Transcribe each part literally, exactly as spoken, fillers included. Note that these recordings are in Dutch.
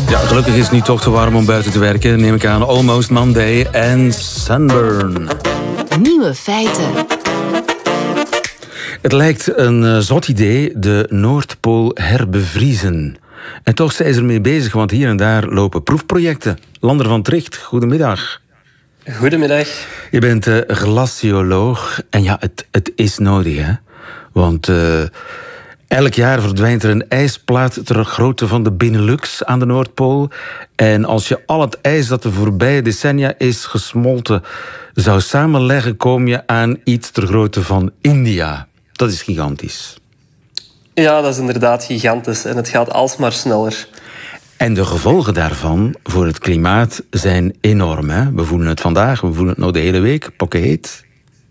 Ja, gelukkig is het nu toch te warm om buiten te werken. Neem ik aan Almost Monday en Sunburn. Nieuwe feiten. Het lijkt een uh, zot idee, de Noordpool herbevriezen. En toch zijn ze ermee bezig, want hier en daar lopen proefprojecten. Lander van Tricht, goedemiddag. Goedemiddag. Je bent uh, glacioloog en ja, het, het is nodig, hè? Want uh, elk jaar verdwijnt er een ijsplaat ter grootte van de Benelux aan de Noordpool. En als je al het ijs dat de voorbije decennia is gesmolten zou samenleggen, kom je aan iets ter grootte van India. Dat is gigantisch. Ja, dat is inderdaad gigantisch en het gaat alsmaar sneller. En de gevolgen daarvan voor het klimaat zijn enorm. Hè? We voelen het vandaag, we voelen het nou de hele week, pokkenheet.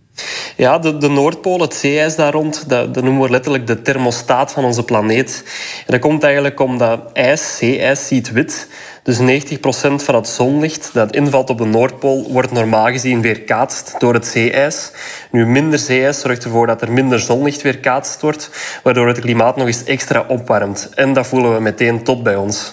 Ja, de, de Noordpool, het zeeijs daar rond, dat, dat noemen we letterlijk de thermostaat van onze planeet. En dat komt eigenlijk omdat ijs, zeeijs, ziet wit. Dus negentig procent van het zonlicht dat invalt op de Noordpool wordt normaal gezien weerkaatst door het zeeijs. Nu, minder zeeijs zorgt ervoor dat er minder zonlicht weerkaatst wordt, waardoor het klimaat nog eens extra opwarmt. En dat voelen we meteen tot bij ons.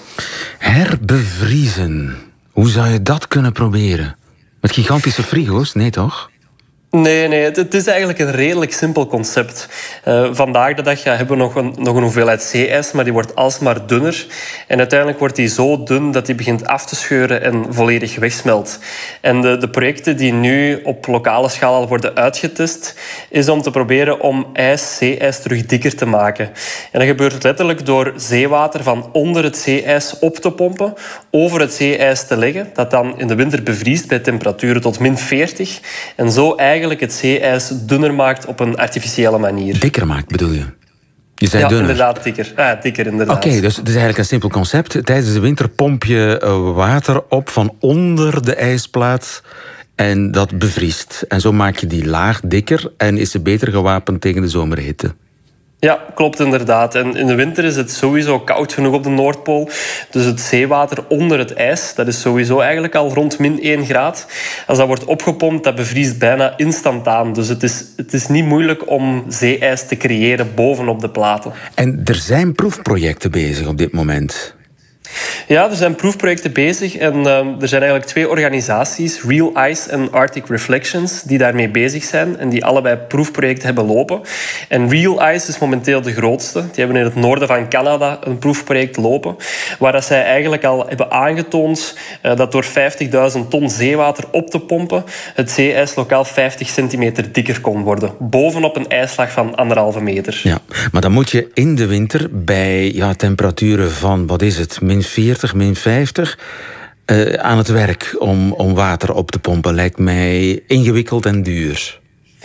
Herbevriezen. Hoe zou je dat kunnen proberen? Met gigantische frigo's? Nee, toch? Nee, nee, het, het is eigenlijk een redelijk simpel concept. Uh, vandaag de dag ja, hebben we nog een, nog een hoeveelheid zeeijs, maar die wordt alsmaar dunner. En uiteindelijk wordt die zo dun dat die begint af te scheuren en volledig wegsmelt. En de, de projecten die nu op lokale schaal al worden uitgetest, is om te proberen om ijs, zeeijs terug dikker te maken. En dat gebeurt letterlijk door zeewater van onder het zeeijs op te pompen, over het zeeijs te leggen, dat dan in de winter bevriest bij temperaturen tot min veertig. En zo eigenlijk het zeeijs dunner maakt op een artificiële manier. Dikker maakt, bedoel je? Je zei ja, dunner. inderdaad, dikker. Ah, dikker inderdaad. Oké, okay, dus het is eigenlijk een simpel concept. Tijdens de winter pomp je water op van onder de ijsplaat en dat bevriest. En zo maak je die laag dikker en is ze beter gewapend tegen de zomerhitte. Ja, klopt inderdaad. En in de winter is het sowieso koud genoeg op de Noordpool. Dus het zeewater onder het ijs, dat is sowieso eigenlijk al rond min één graad. Als dat wordt opgepompt, dat bevriest bijna instantaan. Dus het is, het is niet moeilijk om zeeijs te creëren bovenop de platen. En er zijn proefprojecten bezig op dit moment. Ja, er zijn proefprojecten bezig en uh, er zijn eigenlijk twee organisaties, Real Ice en Arctic Reflections, die daarmee bezig zijn en die allebei proefprojecten hebben lopen. En Real Ice is momenteel de grootste. Die hebben in het noorden van Canada een proefproject lopen, waar dat zij eigenlijk al hebben aangetoond uh, dat door vijftigduizend ton zeewater op te pompen het zeeijs lokaal vijftig centimeter dikker kon worden, bovenop een ijslag van anderhalve meter. Ja, maar dan moet je in de winter bij ja, temperaturen van, wat is het, min veertig, min vijftig, uh, aan het werk om, om water op te pompen. Lijkt mij ingewikkeld en duur.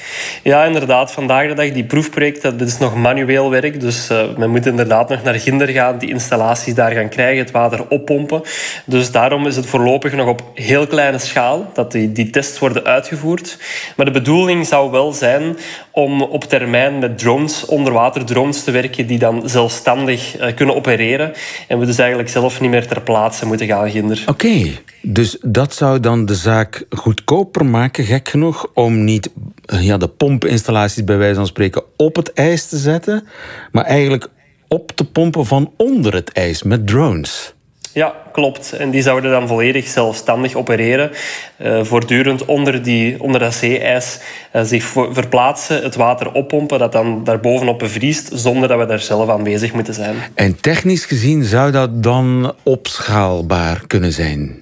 Ja, inderdaad. Vandaag de dag, die proefproject, dat is nog manueel werk. Dus uh, men moet inderdaad nog naar Ginder gaan, die installaties daar gaan krijgen, het water oppompen. Dus daarom is het voorlopig nog op heel kleine schaal dat die, die tests worden uitgevoerd. Maar de bedoeling zou wel zijn om op termijn met drones, onderwaterdrones te werken, die dan zelfstandig uh, kunnen opereren. En we dus eigenlijk zelf niet meer ter plaatse moeten gaan, Ginder. Oké, okay, dus dat zou dan de zaak goedkoper maken, gek genoeg, om niet ja, de pompinstallaties bij wijze van spreken op het ijs te zetten, maar eigenlijk op te pompen van onder het ijs met drones. Ja, klopt. En die zouden dan volledig zelfstandig opereren. Uh, voortdurend onder, die, onder dat zeeijs uh, zich verplaatsen, het water oppompen, dat dan daarbovenop bevriest, zonder dat we daar zelf aanwezig moeten zijn. En technisch gezien zou dat dan opschaalbaar kunnen zijn?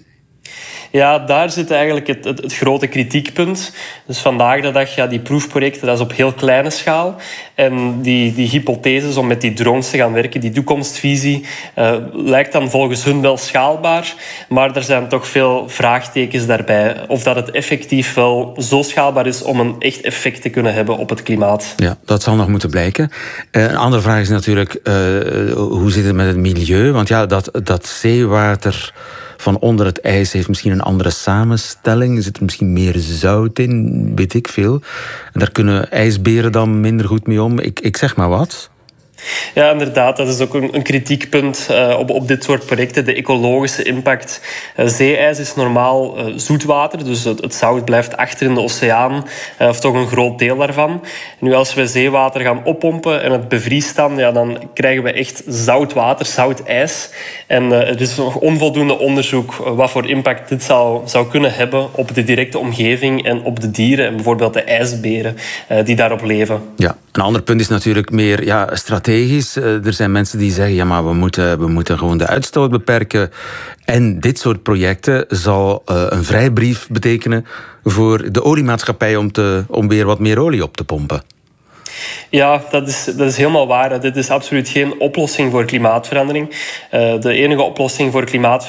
Ja, daar zit eigenlijk het, het, het grote kritiekpunt. Dus vandaag de dag, ja, die proefprojecten, dat is op heel kleine schaal. En die, die hypotheses om met die drones te gaan werken, die toekomstvisie, uh, lijkt dan volgens hun wel schaalbaar. Maar er zijn toch veel vraagtekens daarbij. Of dat het effectief wel zo schaalbaar is om een echt effect te kunnen hebben op het klimaat. Ja, dat zal nog moeten blijken. Uh, een andere vraag is natuurlijk, uh, hoe zit het met het milieu? Want ja, dat, dat zeewater van onder het ijs heeft misschien een andere samenstelling. Zit er misschien meer zout in, weet ik veel. En daar kunnen ijsberen dan minder goed mee om. Ik, ik zeg maar wat. Ja, inderdaad. Dat is ook een, een kritiekpunt uh, op, op dit soort projecten. De ecologische impact. Uh, zeeijs is normaal uh, zoetwater, dus het, het zout blijft achter in de oceaan, uh, of toch een groot deel daarvan. Nu, als we zeewater gaan oppompen en het bevriest dan, ja, dan krijgen we echt zout water, zout ijs. En uh, er is nog onvoldoende onderzoek uh, wat voor impact dit zou, zou kunnen hebben op de directe omgeving en op de dieren, en bijvoorbeeld de ijsberen uh, die daarop leven. Ja, een ander punt is natuurlijk meer ja, strategisch. Uh, er zijn mensen die zeggen, ja, maar we moeten, we moeten gewoon de uitstoot beperken. En dit soort projecten zal uh, een vrijbrief betekenen voor de oliemaatschappij om, te, om weer wat meer olie op te pompen. Ja, dat is, dat is helemaal waar. Dit is absoluut geen oplossing voor klimaatverandering. Uh, de enige oplossing voor klimaatverandering